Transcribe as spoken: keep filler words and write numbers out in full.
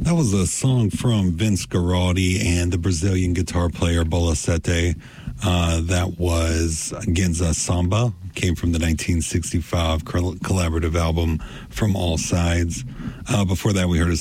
That was a song from Vince Guaraldi and the Brazilian guitar player Bola Sete. Uh, that was Genza Samba, came from the nineteen sixty-five collaborative album From All Sides. Uh, before that, we heard a